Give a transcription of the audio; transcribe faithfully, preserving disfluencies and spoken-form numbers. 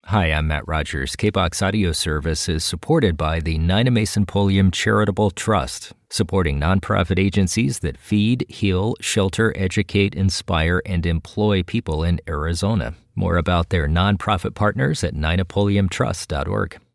Hi, I'm Matt Rogers. K B O X Audio Service is supported by the Nina Mason Pulliam Charitable Trust, supporting nonprofit agencies that feed, heal, shelter, educate, inspire, and employ people in Arizona. More about their nonprofit partners at nina pulliam trust dot org.